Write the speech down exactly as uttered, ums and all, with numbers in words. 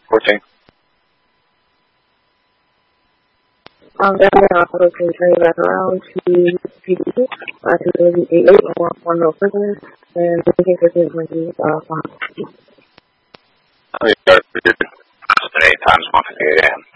fourteen. Um, then I also can turn you back around to P D two, uh, to the eight eight one one real quickly, and I think this is when you, uh, five. Oh, you got it. Eight times one fifty-eight a.m.